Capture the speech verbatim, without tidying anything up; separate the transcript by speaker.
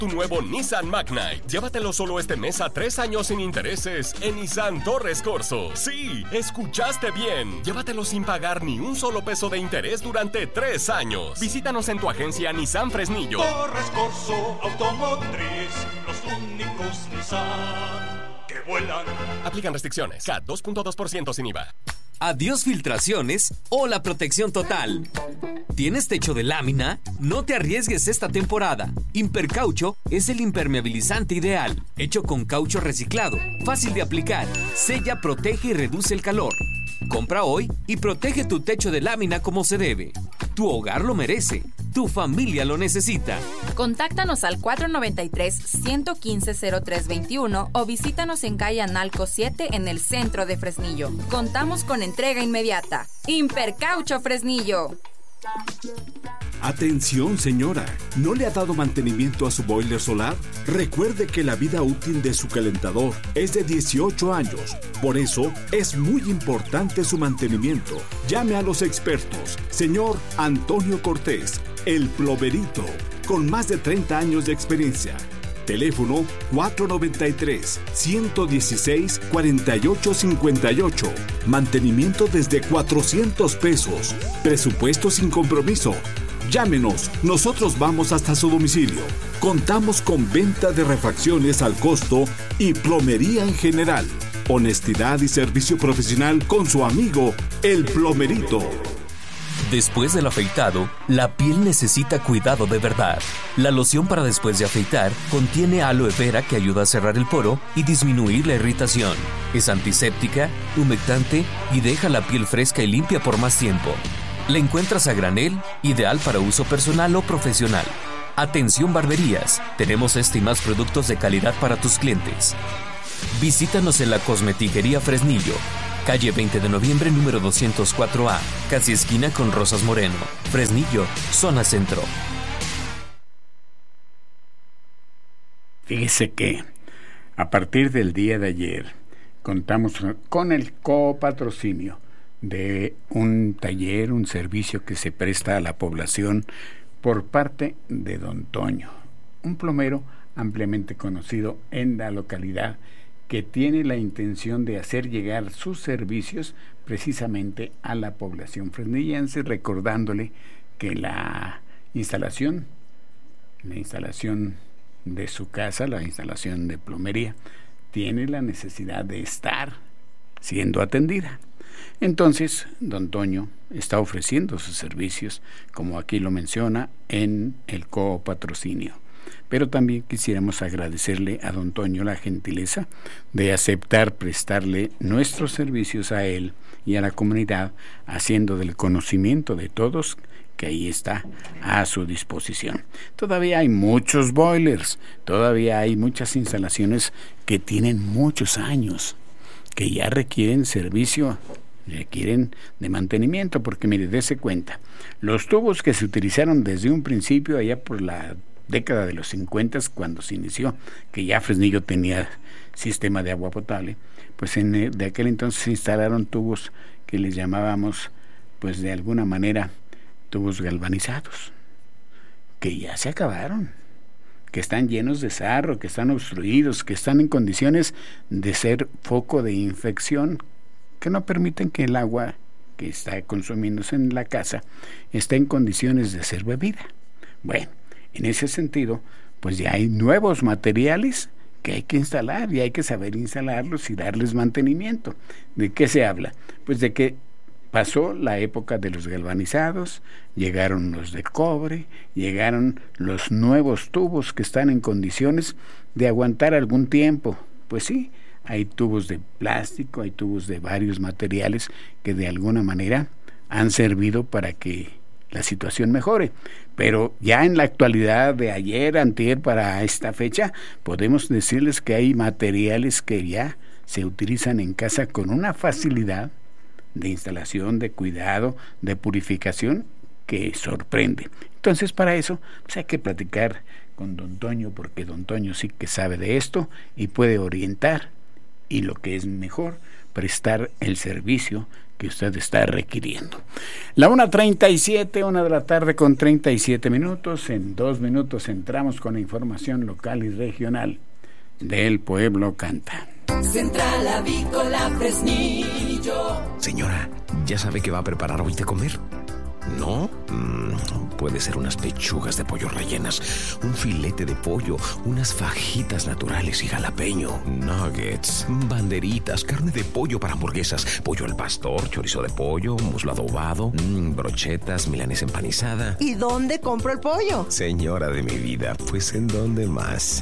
Speaker 1: tu nuevo Nissan Magnite. Llévatelo solo este mes a tres años sin intereses en Nissan Torres Corso. Sí, escuchaste bien. Llévatelo sin pagar ni un solo peso de interés durante tres años. Visítanos en tu agencia Nissan Fresnillo.
Speaker 2: Torres Corso Automotriz, los únicos Nissan que vuelan.
Speaker 1: Aplican restricciones. C A T dos punto dos por ciento sin I V A.
Speaker 3: Adiós filtraciones o la protección total. ¿Tienes techo de lámina? No te arriesgues esta temporada. Impercaucho es el impermeabilizante ideal, hecho con caucho reciclado, fácil de aplicar, sella, protege y reduce el calor. Compra hoy y protege tu techo de lámina como se debe. Tu hogar lo merece. Tu familia lo necesita.
Speaker 4: Contáctanos al cuatro nueve tres, uno uno cinco, cero tres dos uno o visítanos en calle Analco siete en el centro de Fresnillo. Contamos con entrega inmediata. Impercaucho Fresnillo.
Speaker 5: Atención, señora, ¿no le ha dado mantenimiento a su boiler solar? Recuerde que la vida útil de su calentador es de dieciocho años. Por eso es muy importante su mantenimiento. Llame a los expertos. Señor Antonio Cortés, el plomerito, con más de treinta años de experiencia. Teléfono cuatro nueve tres, uno uno seis, cuatro ocho cinco ocho. Mantenimiento desde cuatrocientos pesos. Presupuesto sin compromiso. Llámenos, nosotros vamos hasta su domicilio. Contamos con venta de refacciones al costo y plomería en general. Honestidad y servicio profesional con su amigo, el plomerito.
Speaker 3: Después del afeitado, la piel necesita cuidado de verdad. La loción para después de afeitar contiene aloe vera que ayuda a cerrar el poro y disminuir la irritación. Es antiséptica, humectante y deja la piel fresca y limpia por más tiempo. La encuentras a granel, ideal para uso personal o profesional. Atención barberías, tenemos este y más productos de calidad para tus clientes. Visítanos en la Cosmetiquería Fresnillo, calle veinte de noviembre, número doscientos cuatro A, casi esquina con Rosas Moreno, Fresnillo, zona centro.
Speaker 6: Fíjese que a partir del día de ayer contamos con el copatrocinio de un taller, un servicio que se presta a la población por parte de Don Toño, un plomero ampliamente conocido en la localidad que tiene la intención de hacer llegar sus servicios precisamente a la población fresnillense, recordándole que la instalación, la instalación de su casa, la instalación de plomería, tiene la necesidad de estar siendo atendida. Entonces, Don Toño está ofreciendo sus servicios, como aquí lo menciona, en el copatrocinio. Pero también quisiéramos agradecerle a Don Toño la gentileza de aceptar prestarle nuestros servicios a él y a la comunidad, haciendo del conocimiento de todos que ahí está a su disposición. Todavía hay muchos boilers, todavía hay muchas instalaciones que tienen muchos años, que ya requieren servicio, requieren de mantenimiento, porque mire, dése cuenta, los tubos que se utilizaron desde un principio allá por la década de los cincuenta, cuando se inició, que ya Fresnillo tenía sistema de agua potable, pues en, de aquel entonces se instalaron tubos que les llamábamos, pues de alguna manera, tubos galvanizados, que ya se acabaron, que están llenos de sarro, que están obstruidos, que están en condiciones de ser foco de infección, que no permiten que el agua que está consumiéndose en la casa esté en condiciones de ser bebida. Bueno, en ese sentido, pues ya hay nuevos materiales que hay que instalar y hay que saber instalarlos y darles mantenimiento. ¿De qué se habla? Pues de que pasó la época de los galvanizados, llegaron los de cobre, llegaron los nuevos tubos que están en condiciones de aguantar algún tiempo. Pues sí, hay tubos de plástico, hay tubos de varios materiales que de alguna manera han servido para que la situación mejore, pero ya en la actualidad de ayer, antier, para esta fecha, podemos decirles que hay materiales que ya se utilizan en casa con una facilidad de instalación, de cuidado, de purificación que sorprende. Entonces, para eso pues hay que platicar con Don Toño, porque Don Toño sí que sabe de esto y puede orientar, y lo que es mejor, prestar el servicio que usted está requiriendo. La una treinta y siete, una de la tarde con treinta y siete minutos. En dos minutos entramos con la información local y regional del Pueblo Canta.
Speaker 7: Central Avícola Fresnillo.
Speaker 8: Señora, ¿ya sabe qué va a preparar hoy de comer? ¿No? Mm, puede ser unas pechugas de pollo rellenas, un filete de pollo, unas fajitas naturales y jalapeño, nuggets, banderitas, carne de pollo para hamburguesas, pollo al pastor, chorizo de pollo, muslo adobado, mm, brochetas, milanesa empanizada.
Speaker 9: ¿Y dónde compro el pollo?
Speaker 8: Señora de mi vida, pues ¿en dónde más?